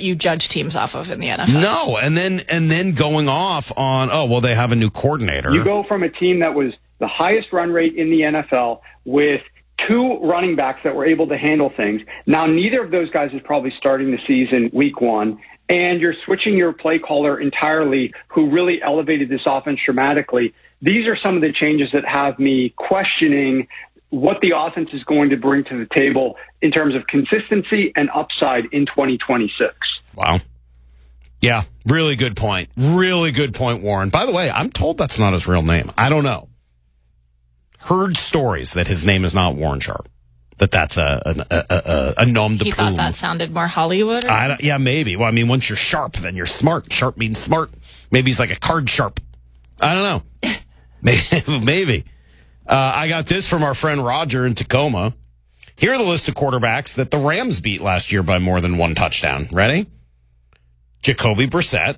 you judge teams off of in the NFL. No, and then going off on, they have a new coordinator. You go from a team that was the highest run rate in the NFL with 2 running backs that were able to handle things. Now, neither of those guys is probably starting the season week 1, and you're switching your play caller entirely, who really elevated this offense dramatically. These are some of the changes that have me questioning what the offense is going to bring to the table in terms of consistency and upside in 2026. Wow. Yeah, really good point. Really good point, Warren. By the way, I'm told that's not his real name. I don't know. Heard stories that his name is not Warren Sharp. That's a nom de plume. He thought that sounded more Hollywood? Yeah, maybe. Well, I mean, once you're sharp, then you're smart. Sharp means smart. Maybe he's like a card sharp. I don't know. Maybe. I got this from our friend Roger in Tacoma. Here are the list of quarterbacks that the Rams beat last year by more than 1 touchdown. Ready? Jacoby Brissett,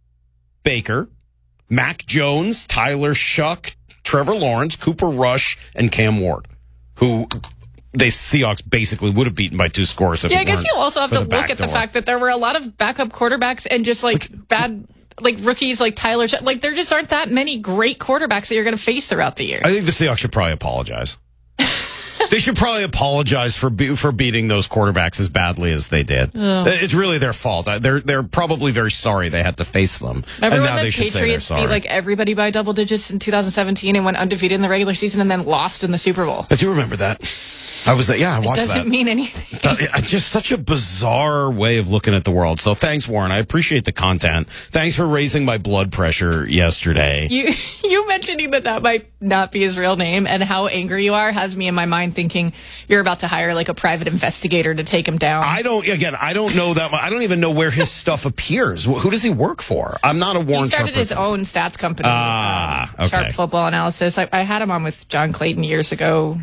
Baker, Mac Jones, Tyler Shuck, Trevor Lawrence, Cooper Rush, and Cam Ward, who the Seahawks basically would have beaten by 2 scores. I guess you also have to look at the fact that there were a lot of backup quarterbacks and just bad rookies like Tyler Shuck. There just aren't that many great quarterbacks that you're going to face throughout the year. I think the Seahawks should probably apologize. They should probably apologize for beating those quarterbacks as badly as they did. Oh. It's really their fault. They're probably very sorry they had to face them. Remember and when now they should say they're Patriots sorry. beat everybody by double digits in 2017 and went undefeated in the regular season and then lost in the Super Bowl? I do remember that. I was there. Yeah, I watched that. It doesn't mean anything. Just such a bizarre way of looking at the world. So thanks, Warren. I appreciate the content. Thanks for raising my blood pressure yesterday. You mentioning that might not be his real name and how angry you are has me in my mind thinking you're about to hire a private investigator to take him down. I don't know that much. I don't even know where his stuff appears. Who does he work for? I'm not a Warren Sharp. He started his own stats company. Okay. Sharp Football Analysis. I had him on with John Clayton years ago.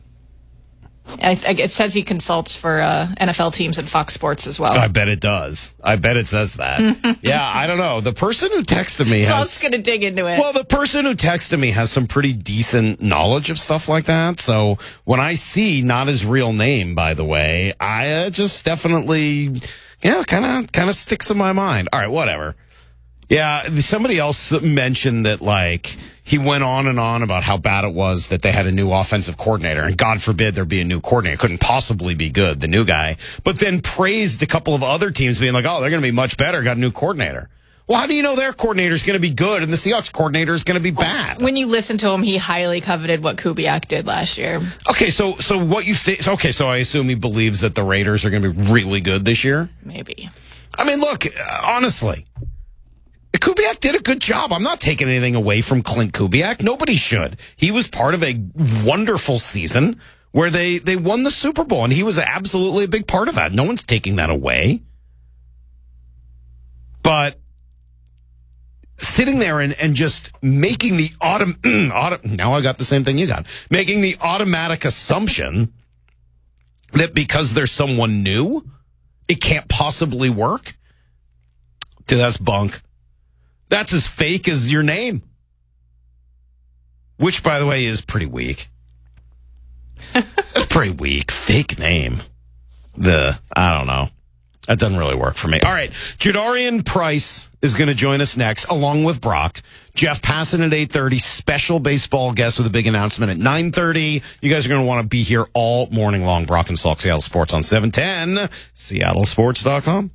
It says he consults for NFL teams and Fox Sports as well. I bet it does. I bet it says that. Yeah, I don't know. The person who texted me so I was going to dig into it. Well, the person who texted me has some pretty decent knowledge of stuff like that. So when I see not his real name, by the way, I just definitely, kind of sticks in my mind. All right, whatever. Yeah, somebody else mentioned that, he went on and on about how bad it was that they had a new offensive coordinator, and God forbid there be a new coordinator. It couldn't possibly be good, the new guy. But then praised a couple of other teams being like, oh, they're going to be much better, got a new coordinator. Well, how do you know their coordinator is going to be good and the Seahawks coordinator is going to be bad? When you listen to him, he highly coveted what Kubiak did last year. Okay, so what you think? Okay, so I assume he believes that the Raiders are going to be really good this year? Maybe. I mean, look, honestly, Kubiak did a good job. I'm not taking anything away from Clint Kubiak. Nobody should. He was part of a wonderful season where they won the Super Bowl, and he was absolutely a big part of that. No one's taking that away. But sitting there and just making the now I got the same thing you got. Making the automatic assumption that because there's someone new, it can't possibly work. Dude, that's bunk. That's as fake as your name. Which, by the way, is pretty weak. That's pretty weak. Fake name. I don't know. That doesn't really work for me. All right. Jadarian Price is going to join us next, along with Brock. Jeff Passan at 8:30. Special baseball guest with a big announcement at 9:30. You guys are going to want to be here all morning long. Brock and Salk, Seattle Sports on 710. SeattleSports.com.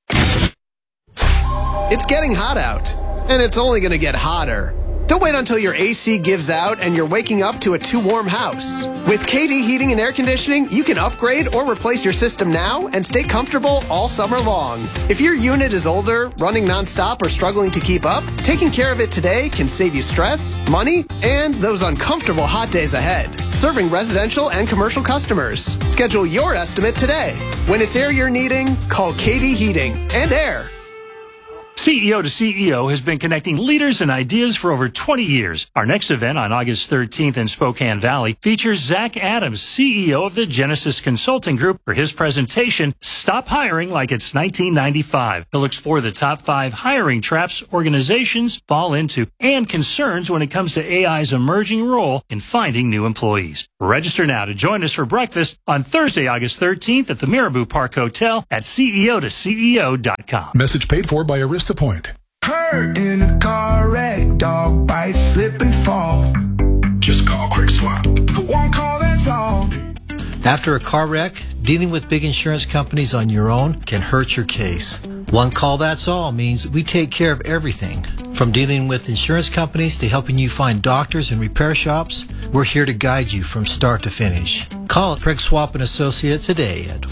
It's getting hot out, and it's only going to get hotter. Don't wait until your AC gives out and you're waking up to a too warm house. With KD Heating and Air Conditioning, you can upgrade or replace your system now and stay comfortable all summer long. If your unit is older, running nonstop, or struggling to keep up, taking care of it today can save you stress, money, and those uncomfortable hot days ahead. Serving residential and commercial customers. Schedule your estimate today. When it's air you're needing, call KD Heating and Air. CEO to CEO has been connecting leaders and ideas for over 20 years. Our next event on August 13th in Spokane Valley features Zach Adams, CEO of the Genesis Consulting Group, for his presentation, Stop Hiring Like It's 1995. He'll explore the top 5 hiring traps organizations fall into and concerns when it comes to AI's emerging role in finding new employees. Register now to join us for breakfast on Thursday, August 13th at the Marabou Park Hotel at CEO2CEO.com. Message paid for by Arista Point. Hurt in a car wreck, dog bite, slip and fall. Just call Quick Swap. One call, that's all. After a car wreck, dealing with big insurance companies on your own can hurt your case. One call, that's all means we take care of everything. From dealing with insurance companies to helping you find doctors and repair shops, we're here to guide you from start to finish. Call Craig Swap & Associates today at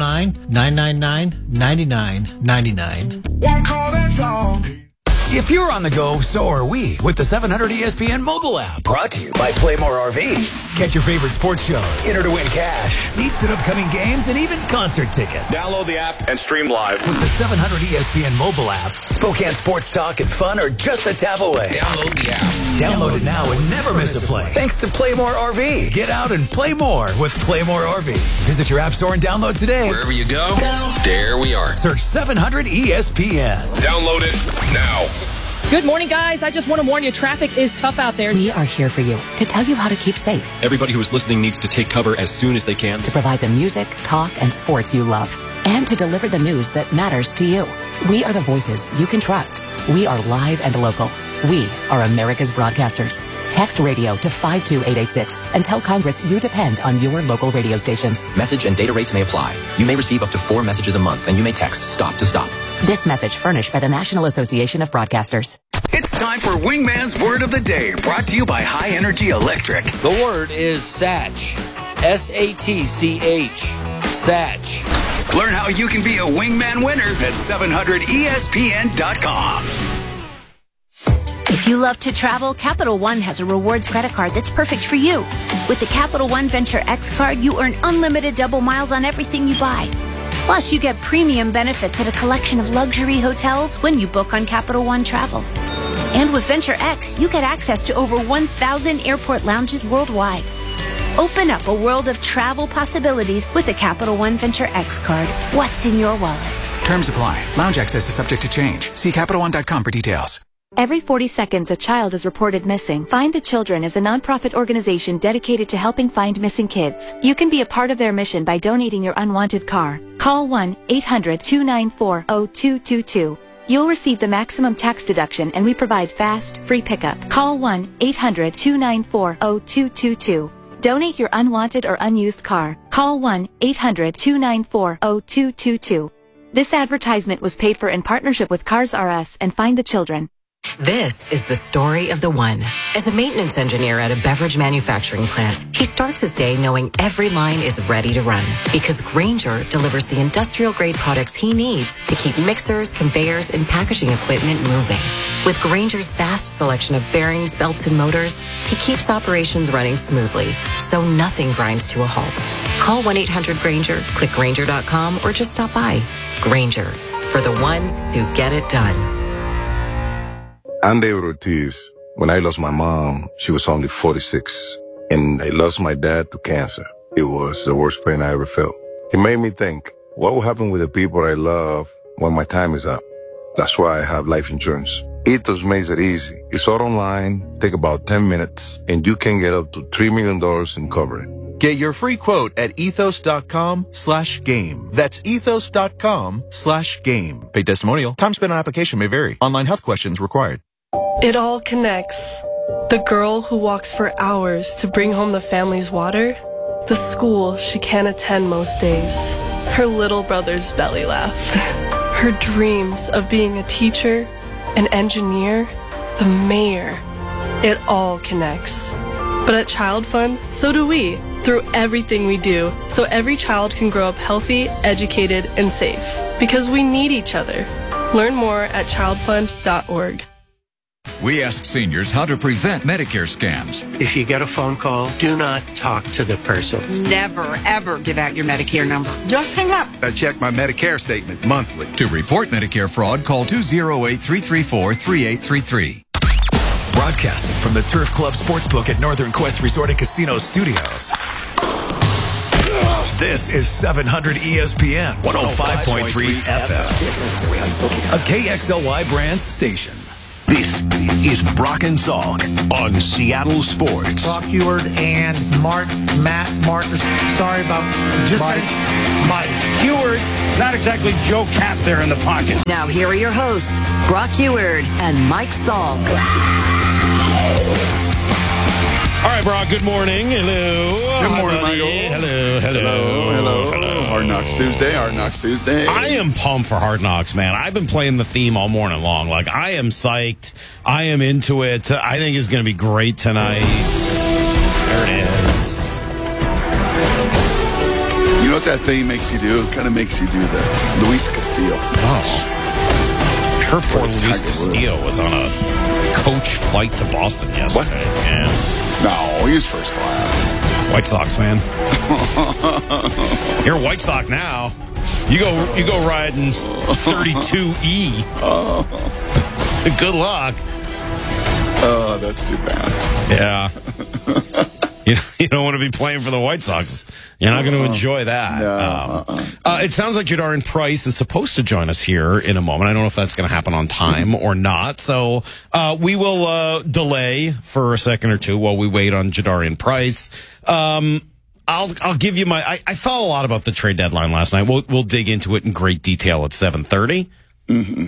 509-999-9999. One call, that's all. If you're on the go, so are we with the 700 ESPN mobile app. Brought to you by Playmore RV. Catch your favorite sports shows, enter to win cash, seats at upcoming games, and even concert tickets. Download the app and stream live. With the 700 ESPN mobile app, Spokane sports talk and fun are just a tap away. Download the app. Download it now and never miss a play. Thanks to Playmore RV. Get out and play more with Playmore RV. Visit your app store and download today. Wherever you go, there we are. Search 700 ESPN. Download it now. Good morning, guys. I just want to warn you, traffic is tough out there. We are here for you to tell you how to keep safe. Everybody who is listening needs to take cover as soon as they can. To provide the music, talk, and sports you love. And to deliver the news that matters to you. We are the voices you can trust. We are live and local. We are America's broadcasters. Text radio to 52886 and tell Congress you depend on your local radio stations. Message and data rates may apply. You may receive up to 4 messages a month, and you may text STOP to STOP. This message furnished by the National Association of Broadcasters. It's time for Wingman's Word of the Day, brought to you by High Energy Electric. The word is SATCH. S-A-T-C-H. SATCH. Learn how you can be a Wingman winner at 700ESPN.com. If you love to travel, Capital One has a rewards credit card that's perfect for you. With the Capital One Venture X card, you earn unlimited double miles on everything you buy. Plus, you get premium benefits at a collection of luxury hotels when you book on Capital One Travel. And with Venture X, you get access to over 1,000 airport lounges worldwide. Open up a world of travel possibilities with the Capital One Venture X card. What's in your wallet? Terms apply. Lounge access is subject to change. See CapitalOne.com for details. Every 40 seconds, a child is reported missing. Find the Children is a nonprofit organization dedicated to helping find missing kids. You can be a part of their mission by donating your unwanted car. Call 1-800-294-0222. You'll receive the maximum tax deduction, and we provide fast, free pickup. Call 1-800-294-0222. Donate your unwanted or unused car. Call 1-800-294-0222. This advertisement was paid for in partnership with Cars R Us and Find the Children. This is the story of the one. As a maintenance engineer at a beverage manufacturing plant, he starts his day knowing every line is ready to run because Grainger delivers the industrial-grade products he needs to keep mixers, conveyors, and packaging equipment moving. With Grainger's vast selection of bearings, belts, and motors, he keeps operations running smoothly, so nothing grinds to a halt. Call 1-800-GRAINGER, click Grainger.com, or just stop by. Grainger, for the ones who get it done. I'm David Ortiz. When I lost my mom, she was only 46. And I lost my dad to cancer. It was the worst pain I ever felt. It made me think, what will happen with the people I love when my time is up? That's why I have life insurance. Ethos makes it easy. It's all online, take about 10 minutes, and you can get up to $3 million in coverage. Get your free quote at ethos.com/game. That's ethos.com/game. Paid testimonial. Time spent on application may vary. Online health questions required. It all connects. The girl who walks for hours to bring home the family's water. The school she can't attend most days. Her little brother's belly laugh. Her dreams of being a teacher, an engineer, the mayor. It all connects. But at Child Fund, so do we, through everything we do, so every child can grow up healthy, educated, and safe. Because we need each other. Learn more at childfund.org. we ask seniors how to prevent Medicare scams. If you get a phone call, do not talk to the person. Never, ever give out your Medicare number. Just hang up. I check my Medicare statement monthly. To report Medicare fraud, call 208-334-3833. Broadcasting from the Turf Club Sportsbook at Northern Quest Resort and Casino Studios. This is 700 ESPN 105.3 FM. A KXLY Brands station. This is Brock and Salk on Seattle Sports. Brock Huard and Matt Marcus. Sorry about just Mike. Huard, not exactly Joe Cap there in the pocket. Now here are your hosts, Brock Huard and Mike Salk. All right, Brock, good morning. Hello. Good morning, Michael. Hello. Hard Knocks Tuesday. I am pumped for Hard Knocks, man. I've been playing the theme all morning long. Like, I am psyched. I am into it. I think it's going to be great tonight. There it is. You know what that thing makes you do? It kind of makes you do the Luis Castillo. Oh. Her poor Luis Castillo was on a coach flight to Boston yesterday. What? Yeah. No, he was first class. White Sox, man. You're a White Sox now. You go riding 32E. Good luck. Oh, that's too bad. Yeah. You don't want to be playing for the White Sox. You're not going to enjoy that. No, it sounds like Jadarian Price is supposed to join us here in a moment. I don't know if that's going to happen on time or not. So we will delay for a second or two while we wait on Jadarian Price. I'll give you my. I thought a lot about the trade deadline last night. We'll dig into it in great detail at 7:30. Mm-hmm.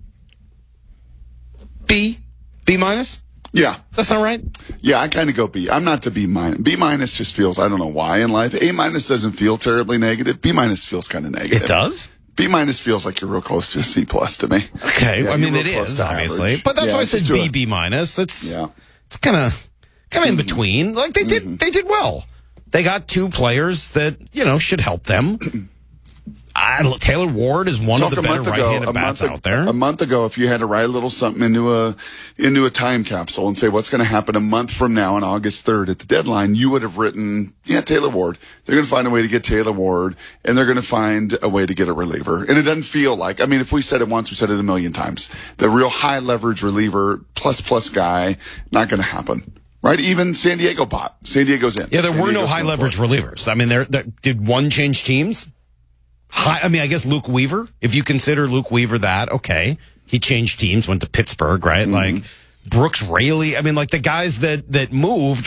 B minus. Yeah. Does that sound right? Yeah, I kind of go B. I'm not to B minus. B minus just feels, I don't know why in life. A minus doesn't feel terribly negative. B minus feels kind of negative. It does? B minus feels like you're real close to a C plus to me. Okay. Yeah, I mean, it is, obviously. Average. But that's why I said B minus. It's kind of in between. Like, they did well. They got two players that, should help them. Taylor Ward is one of the better right-handed bats out there. A month ago, if you had to write a little something into a time capsule and say what's going to happen a month from now on August 3rd at the deadline, you would have written, Taylor Ward. They're going to find a way to get Taylor Ward, and they're going to find a way to get a reliever. And it doesn't feel like, if we said it once, we said it a million times. The real high-leverage reliever, plus guy, not going to happen. Right? Even San Diego bought. San Diego's in. Yeah, there were no high-leverage relievers. Did one change teams? I guess Luke Weaver, if you consider Luke Weaver that, okay. He changed teams, went to Pittsburgh, right? Mm-hmm. Like, Brooks Raley. The guys that moved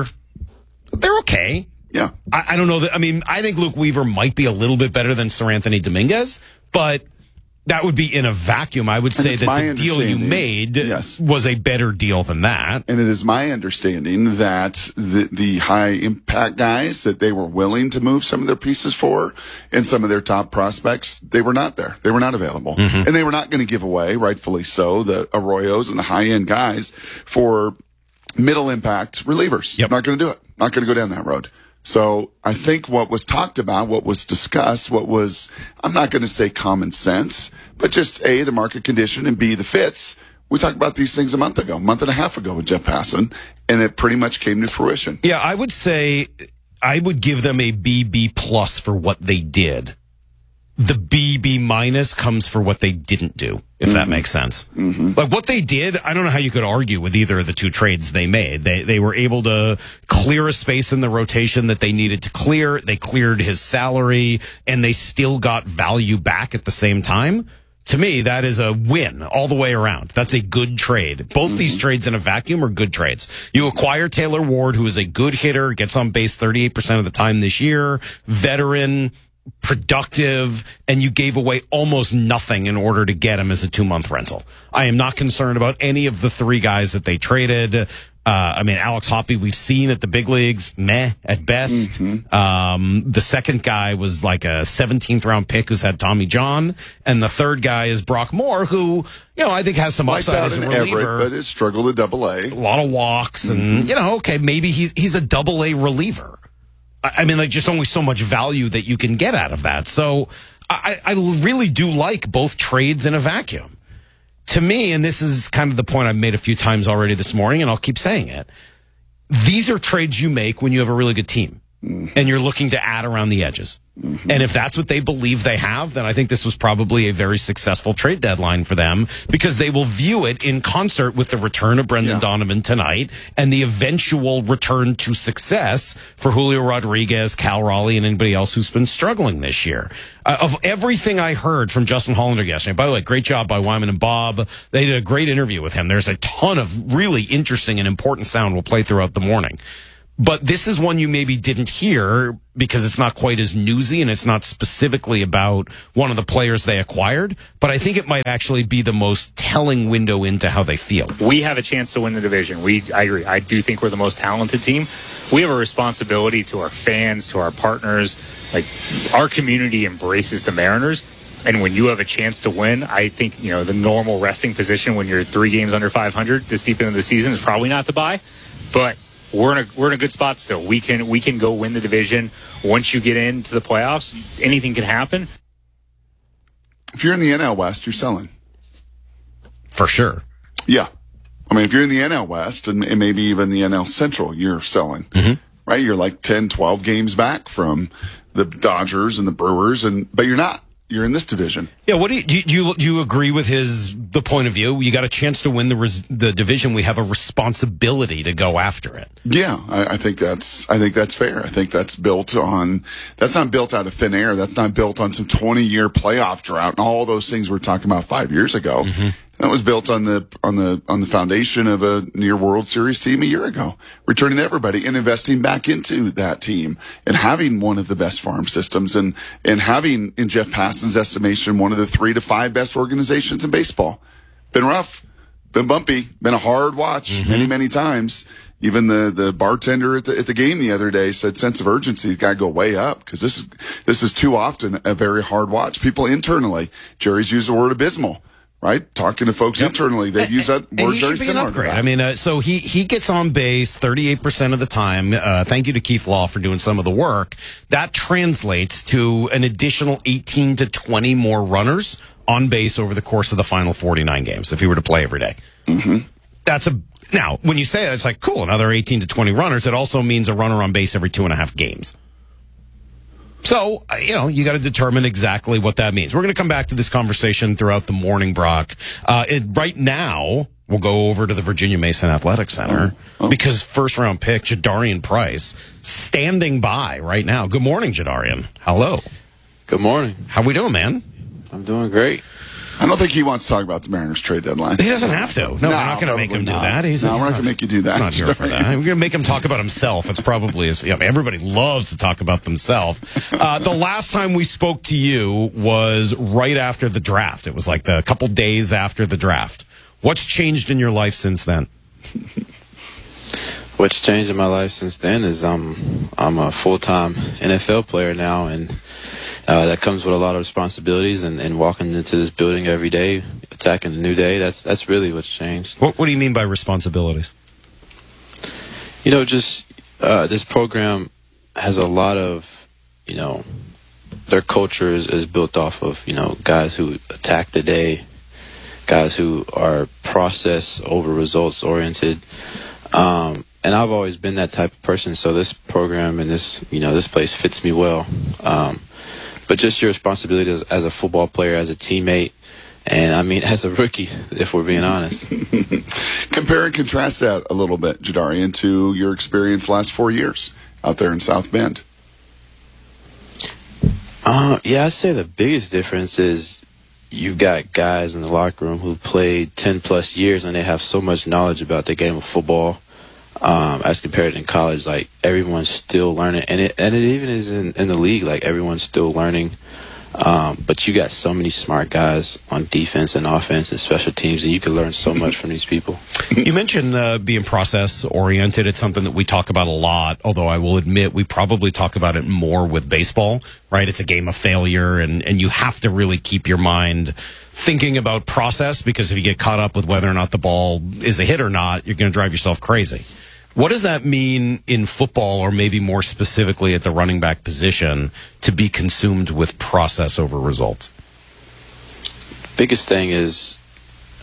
they're okay. Yeah. I don't know that, I think Luke Weaver might be a little bit better than Sir Anthony Dominguez, but that would be in a vacuum. I would say that the deal you made was a better deal than that. And it is my understanding that the high impact guys that they were willing to move some of their pieces for and some of their top prospects, they were not there. They were not available. Mm-hmm. And they were not going to give away, rightfully so, the Arroyos and the high end guys for middle impact relievers. Yep. Not going to do it. Not going to go down that road. So I think what was talked about, what was discussed, I'm not going to say common sense, but just A, the market condition, and B, the fits. We talked about these things a month and a half ago with Jeff Passan, and it pretty much came to fruition. Yeah, I would say I would give them a B plus for what they did. The B minus comes for what they didn't do, if that makes sense. Mm-hmm. Like what they did, I don't know how you could argue with either of the two trades they made. They were able to clear a space in the rotation that they needed to clear. They cleared his salary, and they still got value back at the same time. To me, that is a win all the way around. That's a good trade. Both these trades in a vacuum are good trades. You acquire Taylor Ward, who is a good hitter, gets on base 38% of the time this year, veteran, productive, and you gave away almost nothing in order to get him as a 2-month rental. I am not concerned about any of the three guys that they traded. Alex Hoppe, we've seen at the big leagues, meh at best. Mm-hmm. The second guy was like a 17th round pick who's had Tommy John. And the third guy is Brock Moore, who, I think has some upside as a reliever. Everett, but has struggled at Double-A. A lot of walks and, maybe he's a Double-A reliever. Just only so much value that you can get out of that. So I really do like both trades in a vacuum. to me, and this is kind of the point I've made a few times already this morning, and I'll keep saying it, these are trades you make when you have a really good team and you're looking to add around the edges. And if that's what they believe they have, then I think this was probably a very successful trade deadline for them, because they will view it in concert with the return of Brendan Donovan tonight and the eventual return to success for Julio Rodriguez, Cal Raleigh, and anybody else who's been struggling this year. Of everything I heard from Justin Hollander yesterday, by the way, great job by Wyman and Bob. They did a great interview with him. There's a ton of really interesting and important sound we'll play throughout the morning. But this is one you maybe didn't hear because it's not quite as newsy and it's not specifically about one of the players they acquired. But I think it might actually be the most telling window into how they feel. We have a chance to win the division. I agree. I do think we're the most talented team. We have a responsibility to our fans, to our partners. Like, our community embraces the Mariners. And when you have a chance to win, I think, the normal resting position when you're 3 games under 500 this deep into the season is probably not to buy. But we're in a good spot still. We can go win the division. Once you get into the playoffs, anything can happen. If you're in the NL West, you're selling. For sure. Yeah. I mean, if you're in the NL West and maybe even the NL Central, you're selling. Right? You're like 10, 12 games back from the Dodgers and the Brewers, but you're not. You're in this division. Yeah, what do you agree with the point of view? You got a chance to win the division. We have a responsibility to go after it. Yeah, I think that's fair. I think that's not built out of thin air. That's not built on some 20-year playoff drought and all those things we were talking about 5 years ago. That was built on the foundation of a near World Series team a year ago, returning everybody and investing back into that team and having one of the best farm systems and having, in Jeff Passan's estimation, one of the 3 to 5 best organizations in baseball. Been rough, been bumpy, been a hard watch many times. Even the bartender at the game the other day said sense of urgency got to go way up, because this is too often a very hard watch. People internally, Jerry's used the word abysmal. Right? Talking to folks internally, they've used that word very similar. I mean, so he gets on base 38% of the time. Thank you to Keith Law for doing some of the work. That translates to an additional 18 to 20 more runners on base over the course of the final 49 games if he were to play every day. Now, when you say that, it's like, cool, another 18 to 20 runners. It also means a runner on base every 2.5 games. So, you got to determine exactly what that means. We're going to come back to this conversation throughout the morning, Brock. Right now, we'll go over to the Virginia Mason Athletic Center because first-round pick Jadarian Price standing by right now. Good morning, Jadarian. Hello. Good morning. How we doing, man? I'm doing great. I don't think he wants to talk about the Mariners trade deadline. He doesn't have to. No, we're not going to make him do that. We're not going to make you do that. He's not here for that. We're going to make him talk about himself. It's probably everybody loves to talk about themselves. The last time we spoke to you was right after the draft. It was like a couple days after the draft. What's changed in your life since then? What's changed in my life since then is I'm a full-time NFL player now, and that comes with a lot of responsibilities and walking into this building every day, attacking a new day. That's really what's changed. What do you mean by responsibilities? Just this program has a lot of, their culture is built off of, guys who attack the day, guys who are process over results oriented. And I've always been that type of person, so this program and this place fits me well. But just your responsibility as a football player, as a teammate, and I mean as a rookie, if we're being honest. Compare and contrast that a little bit, Jadarian, to your experience last 4 years out there in South Bend. Yeah, I'd say the biggest difference is you've got guys in the locker room who've played 10-plus years, and they have so much knowledge about the game of football. As compared to in college, like everyone's still learning, and it even is in the league, like everyone's still learning. But you got so many smart guys on defense and offense and special teams, and you can learn so much from these people. You mentioned being process oriented. It's something that we talk about a lot, although I will admit we probably talk about it more with baseball, right? It's a game of failure, and you have to really keep your mind thinking about process, because if you get caught up with whether or not the ball is a hit or not, you're going to drive yourself crazy. What does that mean in football, or maybe more specifically at the running back position, to be consumed with process over results? Biggest thing is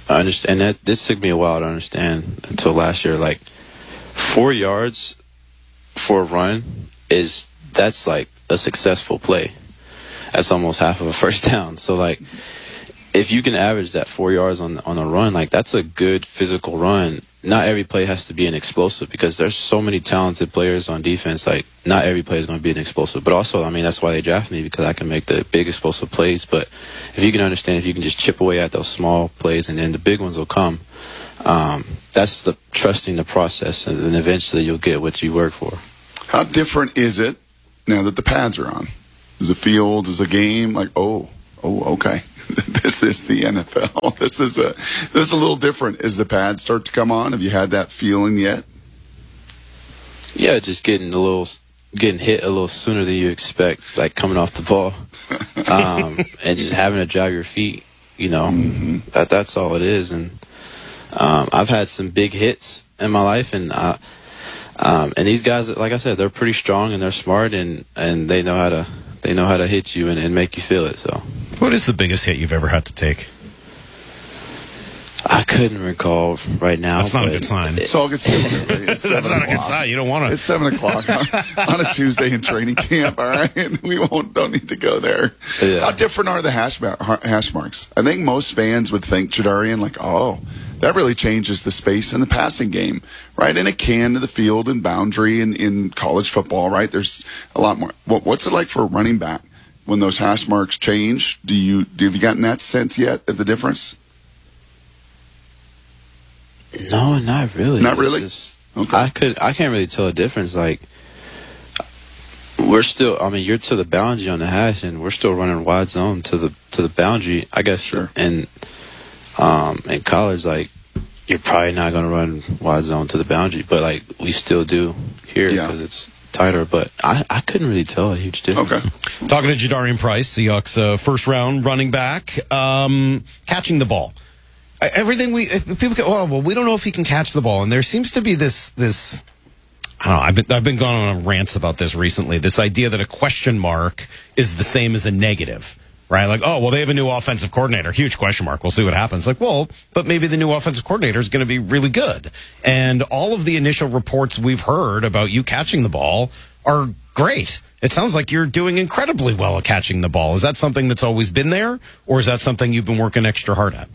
I understand that. This took me a while to understand until last year. Like 4 yards for a run that's like a successful play. That's almost half of a first down. So like, if you can average that 4 yards on a run, like that's a good physical run. Not every play has to be an explosive because there's so many talented players on defense. Like not every play is going to be an explosive, but also, I mean, that's why they draft me, because I can make the big explosive plays. But if you can understand, if you can just chip away at those small plays and then the big ones will come, that's the trusting the process, and then eventually you'll get what you work for. How different is it now that the pads are on? Is the field, is a game like, okay. This is the NFL. This is a little different. As the pads start to come on, have you had that feeling yet? Yeah, just getting hit a little sooner than you expect, like coming off the ball, and just having to drag your feet. You know, that's all it is. And I've had some big hits in my life, and these guys, like I said, they're pretty strong and they're smart, and they know how to hit you and make you feel it. So. What is the biggest hit you've ever had to take? I couldn't recall right now. That's not a good sign. It's all good stuff. That's not a good sign. You don't want to. It's 7 o'clock on a Tuesday in training camp. All right, we don't need to go there. Yeah. How different are the hash marks? I think most fans would think, Jadarian, like, that really changes the space in the passing game, right? And it can to the field and boundary in college football, right? There's a lot more. What's it like for a running back when those hash marks change? Have you gotten that sense yet of the difference? No, not really. Not really? Okay. I can't really tell a difference. Like, we're still, I mean, you're to the boundary on the hash, and we're still running wide zone to the boundary, I guess. Sure. And in college, like, you're probably not going to run wide zone to the boundary, but like we still do here because it's tighter. But I couldn't really tell a huge difference. Okay. Talking to Jadarian Price, Seahawks first round running back, catching the ball. People go, we don't know if he can catch the ball, and there seems to be this. I don't know. I've been going on rants about this recently. This idea that a question mark is the same as a negative, right? Like, they have a new offensive coordinator, huge question mark. We'll see what happens. Like, but maybe the new offensive coordinator is going to be really good, and all of the initial reports we've heard about you catching the ball are great. It sounds like you're doing incredibly well at catching the ball. Is that something that's always been there, or is that something you've been working extra hard at?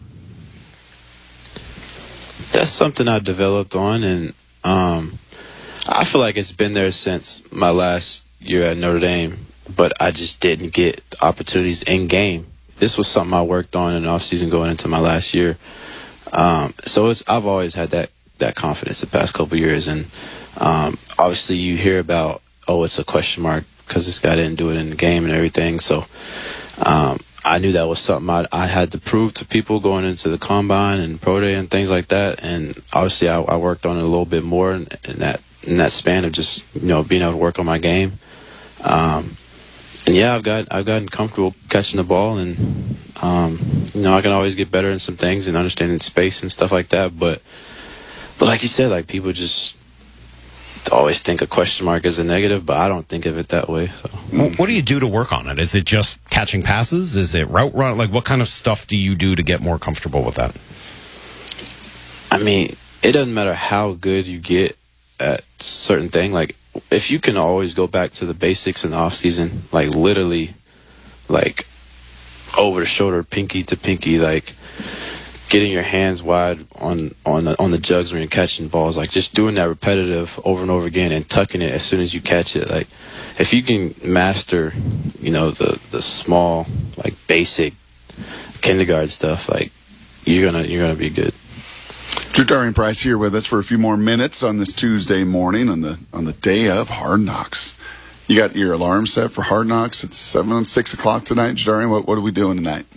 That's something I developed on, and I feel like it's been there since my last year at Notre Dame, but I just didn't get opportunities in game. This was something I worked on in the offseason going into my last year. So I've always had that confidence the past couple of years, and obviously you hear about, it's a question mark because this guy didn't do it in the game and everything. So I knew that was something I had to prove to people going into the combine and pro day and things like that. And obviously I worked on it a little bit more in that span of just, being able to work on my game. And yeah, I've gotten comfortable catching the ball, and I can always get better in some things and understanding space and stuff like that. But like you said, like people just always think a question mark is a negative, but I don't think of it that way. So. What do you do to work on it? Is it just catching passes? Is it route run? Like, what kind of stuff do you do to get more comfortable with that? I mean, it doesn't matter how good you get at certain thing. Like, if you can always go back to the basics in the off season, like literally, like over the shoulder, pinky to pinky, like getting your hands wide on the jugs when you're catching balls, like just doing that repetitive over and over again and tucking it as soon as you catch it. Like, if you can master, the small, like basic kindergarten stuff, like you're gonna be good. Jadarian Price here with us for a few more minutes on this Tuesday morning on the day of Hard Knocks. You got your alarm set for Hard Knocks. It's 6 o'clock tonight, Jadarian. What are we doing tonight?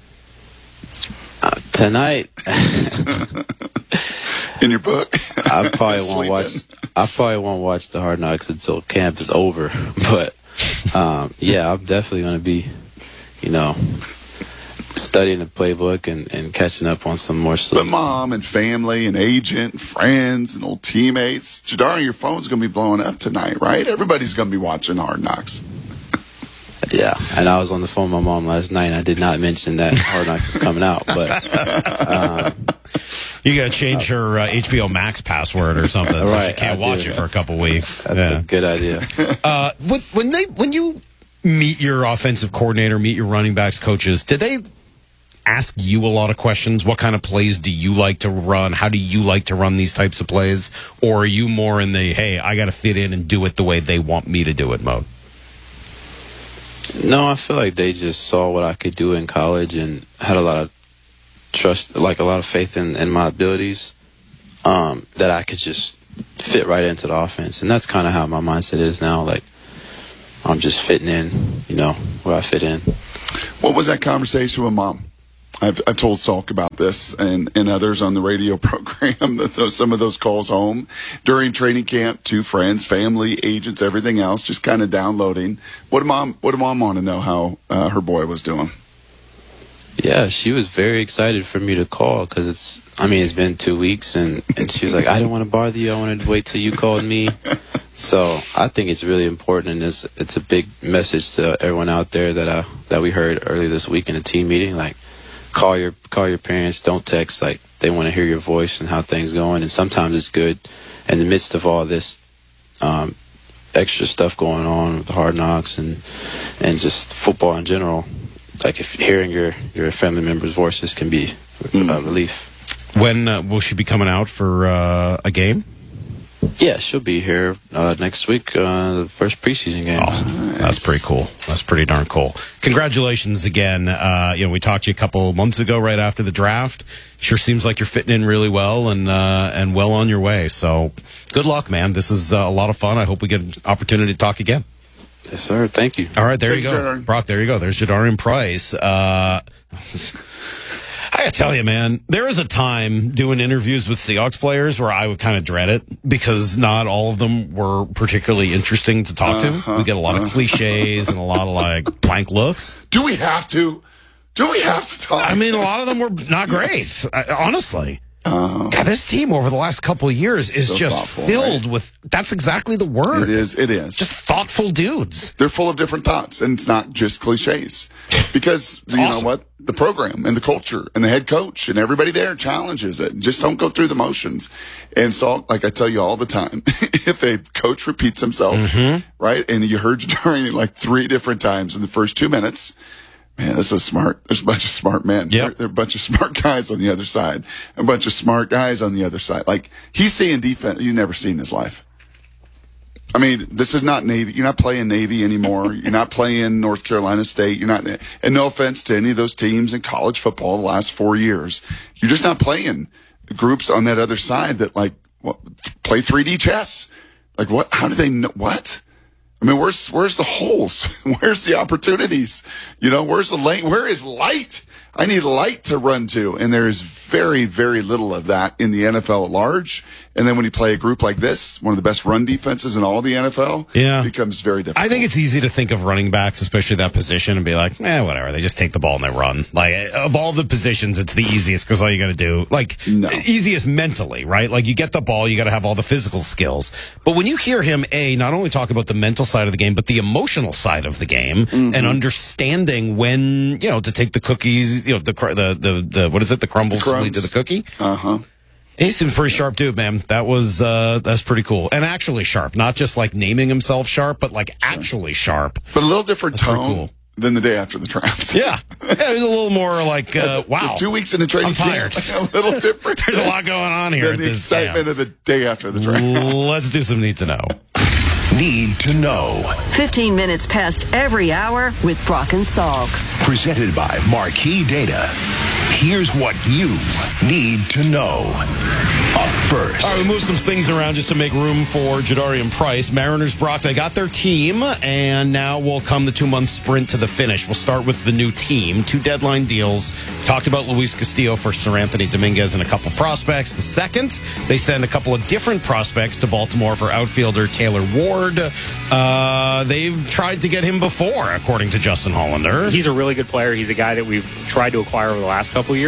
Tonight, in your book, I probably won't watch the Hard Knocks until camp is over. But yeah, I'm definitely going to be, studying the playbook and catching up on some more stuff. But mom and family and agent and friends and old teammates, Jadarian, your phone's going to be blowing up tonight, right? Everybody's going to be watching Hard Knocks. Yeah, and I was on the phone with my mom last night, and I did not mention that Hard Knocks is coming out. But you got to change her HBO Max password or something, so right, she can't watch it for a couple weeks. That's a good idea. When you meet your offensive coordinator, meet your running backs coaches, did they ask you a lot of questions? What kind of plays do you like to run? How do you like to run these types of plays? Or are you more in the, hey, I got to fit in and do it the way they want me to do it mode? No, I feel like they just saw what I could do in college and had a lot of trust, like a lot of faith in my abilities, that I could just fit right into the offense. And that's kind of how my mindset is now. Like, I'm just fitting in, where I fit in. What was that conversation with Mom? I've told Salk about this and others on the radio program that some of those calls home during training camp to friends, family, agents, everything else, just kind of downloading. What did Mom want to know how her boy was doing? Yeah, she was very excited for me to call because it's been 2 weeks and she was like, I didn't want to bother you. I wanted to wait till you called me. So I think it's really important, and it's a big message to everyone out there that we heard earlier this week in a team meeting. Like, call your parents, don't text. Like, they want to hear your voice and how things going. And sometimes it's good in the midst of all this extra stuff going on with Hard Knocks and just football in general. Like, if hearing your family members' voices can be a relief. When will she be coming out for a game? Yeah, she'll be here next week, the first preseason game. Awesome. Nice. That's pretty cool. That's pretty darn cool. Congratulations again. We talked to you a couple months ago right after the draft. Sure seems like you're fitting in really well and well on your way. So good luck, man. This is a lot of fun. I hope we get an opportunity to talk again. Yes, sir. Thank you. All right, there you go. Jadarian. Brock, there you go. There's Jadarian Price. I gotta tell you, man, there was a time doing interviews with Seahawks players where I would kind of dread it because not all of them were particularly interesting to talk to. We get a lot of cliches and a lot of blank looks. Do we have to talk? I mean, a lot of them were not great, honestly. God, this team over the last couple of years is just filled with, that's exactly the word. It is. Just thoughtful dudes. They're full of different thoughts, and it's not just cliches. Because, you know what? The program and the culture and the head coach and everybody there challenges it. Just don't go through the motions. And so, like I tell you all the time, if a coach repeats himself, right, and you heard Jadarian like 3 different times in the first 2 minutes, man, there's a bunch of smart men. Yep. There are a bunch of smart guys on the other side. A bunch of smart guys on the other side. Like, he's seeing defense you've never seen in his life. I mean, this is not Navy. You're not playing Navy anymore. You're not playing North Carolina State. You're not, and no offense to any of those teams in college football the last 4 years. You're just not playing groups on that other side that play 3D chess. Like, what? How do they know? What? I mean, where's the holes? Where's the opportunities? Where's the lane? Where is light? I need light to run to. And there is very, very little of that in the NFL at large. And then when you play a group like this, one of the best run defenses in all the NFL, it becomes very difficult. I think it's easy to think of running backs, especially that position, and be like, whatever. They just take the ball and they run. Like, of all the positions, it's the easiest because all you got to do, easiest mentally, right? Like, you get the ball, you got to have all the physical skills. But when you hear him, not only talk about the mental side of the game, but the emotional side of the game and understanding when, to take the cookies, the what is it? The crumbles to lead to the cookie. He seemed a pretty sharp dude, man. That's pretty cool. And actually sharp. Not just like naming himself sharp, but actually sharp. But a little different tone than the day after the draft. Yeah. It was a little more like, wow. 2 weeks into training camp. I'm tired. A little different. There's a lot going on here. Than the excitement of the day after the draft. Let's do some Need to Know. Need to Know. 15 minutes past every hour with Brock and Salk. Presented by Marquee Data. Here's what you need to know. Up first. All right, we moved some things around just to make room for Jadarian Price. Mariners, Brock, they got their team, and now will come the 2-month sprint to the finish. We'll start with the new team. 2 deadline deals. Talked about Luis Castillo for Sir Anthony Dominguez and a couple prospects. The second, they send a couple of different prospects to Baltimore for outfielder Taylor Ward. They've tried to get him before, according to Justin Hollander. He's a really good player. He's a guy that we've tried to acquire over the last couple of years.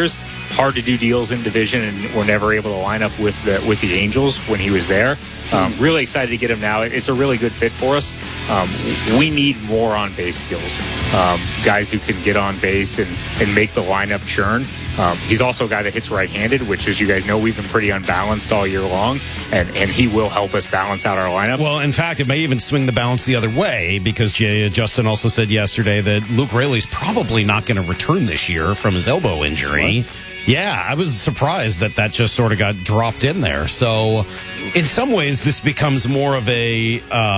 hard to do deals in division, and were never able to line up with the Angels when he was there. Really excited to get him now. It's a really good fit for us. We need more on base skills, guys who can get on base and make the lineup churn. He's also a guy that hits right-handed, which, as you guys know, we've been pretty unbalanced all year long, and he will help us balance out our lineup. Well, in fact, it may even swing the balance the other way, because Justin also said yesterday that Luke Raley's probably not going to return this year from his elbow injury. What? Yeah, I was surprised that just sort of got dropped in there. So, in some ways, this becomes more of a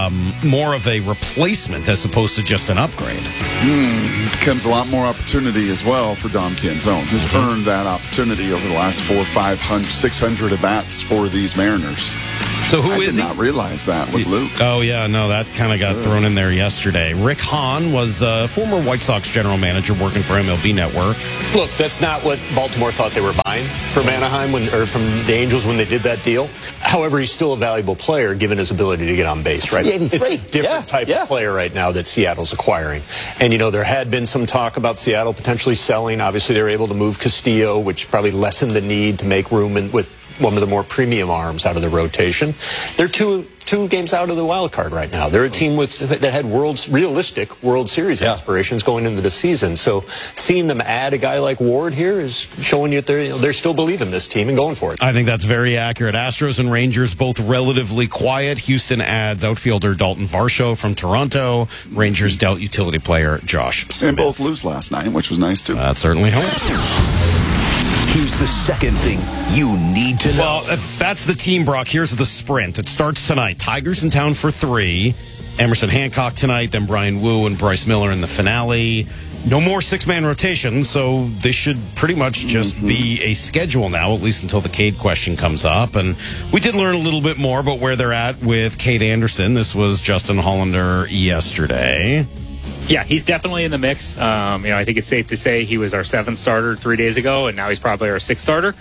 replacement as opposed to just an upgrade. Becomes a lot more opportunity as well for Dom Canzone, who's earned that opportunity over the last 400, 500, 600 at-bats for these Mariners. So who is he? I did not realize that with Luke. Oh, yeah, no, that kind of got thrown in there yesterday. Rick Hahn was a former White Sox general manager working for MLB Network. Look, that's not what Baltimore thought they were buying from Anaheim or from the Angels when they did that deal. However, he's still a valuable player given his ability to get on base, right? 83. It's a different type of player right now that Seattle's acquiring. And, there had been some talk about Seattle potentially selling. Obviously, they were able to move Castillo, which probably lessened the need to make room with one of the more premium arms out of the rotation. They're two games out of the wild card right now. They're a team that had realistic World Series aspirations going into the season. So seeing them add a guy like Ward here is showing you that they're still believing this team and going for it. I think that's very accurate. Astros and Rangers both relatively quiet. Houston adds outfielder Dalton Varsho from Toronto. Rangers dealt utility player Josh Smith. And both lose last night, which was nice too. That certainly helps. Here's the second thing you need to know. Well, that's the team, Brock. Here's the sprint. It starts tonight. Tigers in town for 3. Emerson Hancock tonight, then Brian Wu and Bryce Miller in the finale. No more 6-man rotation, so this should pretty much just be a schedule now, at least until the Cade question comes up. And we did learn a little bit more about where they're at with Cade Anderson. This was Justin Hollander yesterday. Yeah, he's definitely in the mix. I think it's safe to say he was our 7th starter 3 days ago, and now he's probably our 6th starter.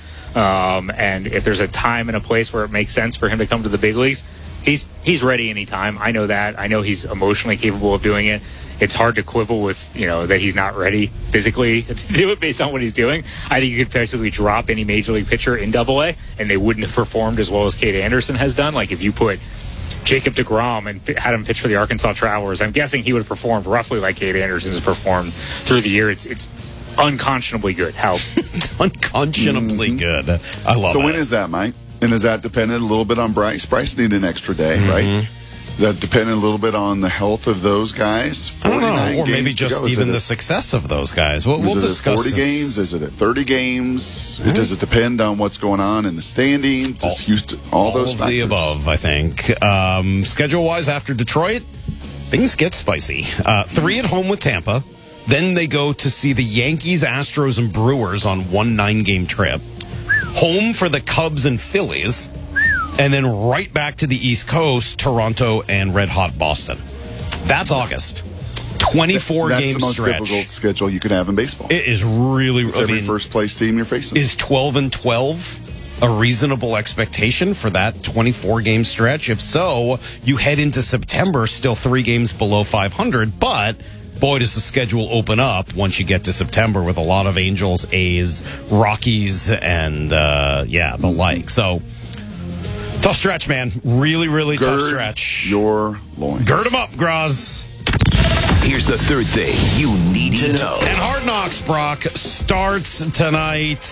And if there's a time and a place where it makes sense for him to come to the big leagues, he's ready anytime. I know that. I know he's emotionally capable of doing it. It's hard to quibble with, that he's not ready physically to do it based on what he's doing. I think you could basically drop any major league pitcher in AA, and they wouldn't have performed as well as Cade Anderson has done. Like if you put Jacob deGrom and had him pitch for the Arkansas Travelers, I'm guessing he would have performed roughly like Cade Anderson has performed through the year. It's unconscionably good. How unconscionably good. I love it. So when is that, Mike? And is that dependent a little bit on Bryce? Bryce needed an extra day, right? Is that dependent a little bit on the health of those guys? I don't know, or maybe just even the success of those guys. We'll discuss. Is it at 40 games? Is it at 30 games? Does it depend on what's going on in the standings? Does Houston, all those factors? The above, I think. Schedule-wise, after Detroit, things get spicy. 3 at home with Tampa. Then they go to see the Yankees, Astros, and Brewers on one 9-game trip. Home for the Cubs and Phillies. And then right back to the East Coast, Toronto and red-hot Boston. That's August. 24-game stretch. That's the most difficult schedule you could have in baseball. It is really... It's every first-place team you're facing. Is 12-12 a reasonable expectation for that 24-game stretch? If so, you head into September still 3 games below 500, but... boy, does the schedule open up once you get to September with a lot of Angels, A's, Rockies, and, the like. So... tough stretch, man. Really, really tough stretch. Your loins. Gird them up, Graz. Here's the third thing you need to know. And Hard Knocks, Brock, starts tonight,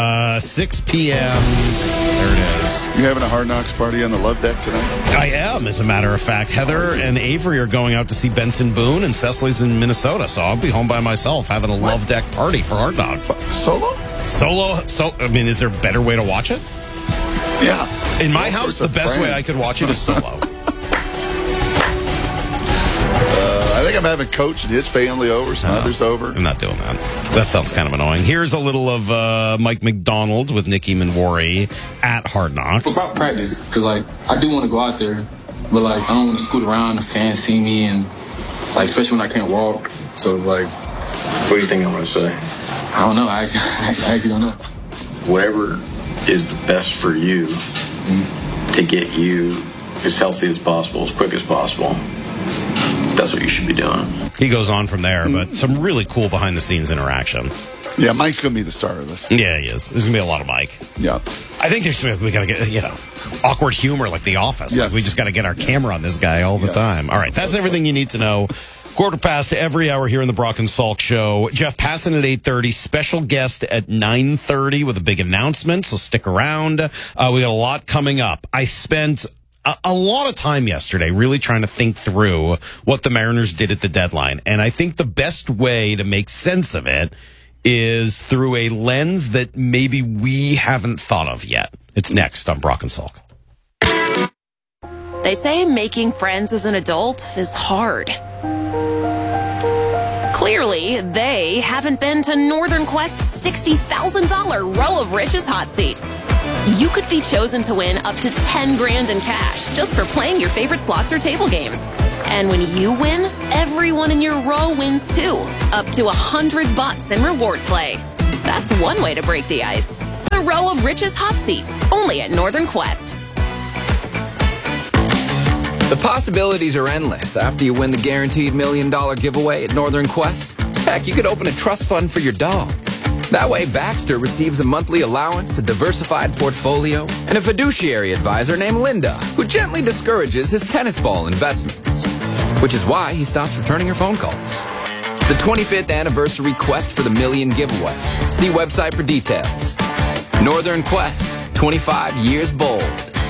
6 p.m. There it is. You having a Hard Knocks party on the Love Deck tonight? I am, as a matter of fact. Heather and Avery are going out to see Benson Boone, and Cecily's in Minnesota, so I'll be home by myself having a Love Deck party for Hard Knocks. Solo? I mean, is there a better way to watch it? Yeah. In my house, the best way I could watch it is solo. I think I'm having Coach and his family over, some others over. I'm not doing that. That sounds kind of annoying. Here's a little of Mike McDonald with Nikki Minwari at Hard Knocks. What about practice? Because, I do want to go out there, but, I don't want to scoot around. The fans see me, and, especially when I can't walk. So, what do you think I'm going to say? I don't know. I actually don't know. Whatever is the best for you to get you as healthy as possible, as quick as possible. That's what you should be doing. He goes on from there, but some really cool behind-the-scenes interaction. Yeah, Mike's going to be the star of this. Yeah, he is. There's going to be a lot of Mike. Yeah. I think we got to get, awkward humor like The Office. Yes. Like we just got to get our camera on this guy all the time. All right, that's everything you need to know. 1/4 every hour here in the Brock and Salk Show. Jeff Passan at 8:30. Special guest at 9:30 with a big announcement, so stick around. We got a lot coming up. I spent a lot of time yesterday really trying to think through what the Mariners did at the deadline, and I think the best way to make sense of it is through a lens that maybe we haven't thought of yet. It's next on Brock and Salk. They say making friends as an adult is hard. Clearly, they haven't been to Northern Quest's $60,000 Row of Riches hot seats. You could be chosen to win up to $10,000 in cash just for playing your favorite slots or table games. And when you win, everyone in your row wins too, up to $100 in reward play. That's one way to break the ice. The Row of Riches hot seats, only at Northern Quest. The possibilities are endless after you win the guaranteed $1 million giveaway at Northern Quest. Heck, you could open a trust fund for your dog. That way, Baxter receives a monthly allowance, a diversified portfolio, and a fiduciary advisor named Linda, who gently discourages his tennis ball investments. Which is why he stops returning your phone calls. The 25th anniversary Quest for the $1 million giveaway. See website for details. Northern Quest, 25 years bold.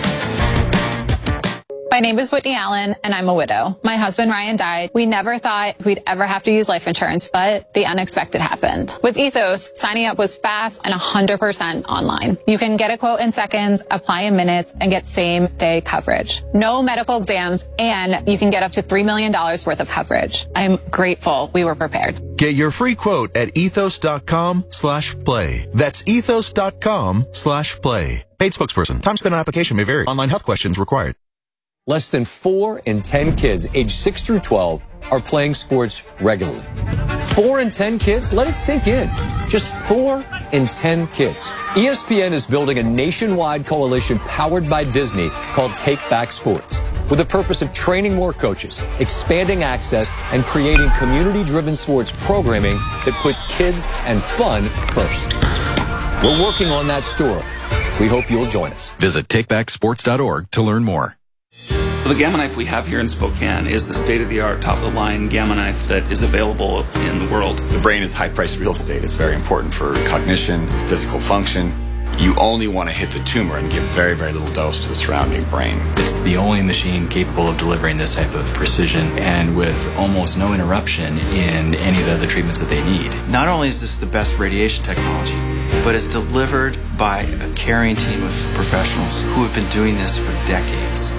My name is Whitney Allen, and I'm a widow. My husband, Ryan, died. We never thought we'd ever have to use life insurance, but the unexpected happened. With Ethos, signing up was fast and 100% online. You can get a quote in seconds, apply in minutes, and get same-day coverage. No medical exams, and you can get up to $3 million worth of coverage. I'm grateful we were prepared. Get your free quote at ethos.com/play. That's ethos.com/play. Paid spokesperson. Time spent on application may vary. Online health questions required. Less than 4 in 10 kids aged 6 through 12 are playing sports regularly. 4 in 10 kids? Let it sink in. Just 4 in 10 kids. ESPN is building a nationwide coalition powered by Disney called Take Back Sports, with the purpose of training more coaches, expanding access, and creating community-driven sports programming that puts kids and fun first. We're working on that story. We hope you'll join us. Visit takebacksports.org to learn more. The Gamma Knife we have here in Spokane is the state-of-the-art, top-of-the-line Gamma Knife that is available in the world. The brain is high-priced real estate. It's very important for cognition, physical function. You only want to hit the tumor and give very, very little dose to the surrounding brain. It's the only machine capable of delivering this type of precision and with almost no interruption in any of the other treatments that they need. Not only is this the best radiation technology, but it's delivered by a caring team of professionals who have been doing this for decades.